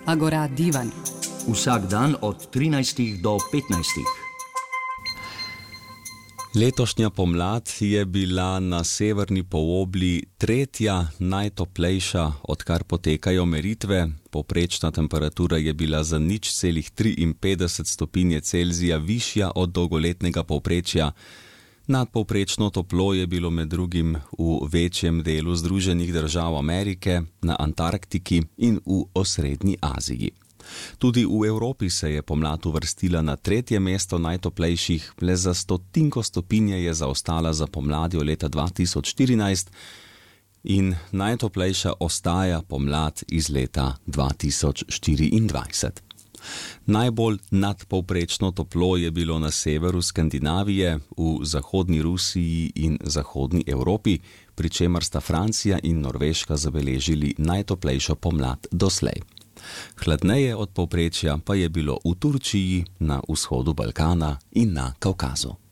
Agora divan. Vsak dan od 13 do 15. Letošnja pomlad je bila na severni polobli tretja najtoplejša, odkar potekajo meritve. Povprečna temperatura je bila za 0,53 stopinje Celzija višja od dolgoletnega povprečja. Nadpovprečno toplo je bilo med drugim v večjem delu Združenih držav Amerike, na Antarktiki in v osrednji Aziji. Tudi v Evropi se je pomlad uvrstila na tretje mesto najtoplejših, le za 100 stopinje je zaostala za pomladjo leta 2014 in najtoplejša ostaja pomlad iz leta 2024. Najbolj nadpovprečno toplo je bilo na severu Skandinavije, v zahodni Rusiji in zahodni Evropi, pri čemer sta Francija in Norveška zabeležili najtoplejšo pomlad doslej. Hladneje od povprečja pa je bilo v Turčiji, na vzhodu Balkana in na Kavkazu.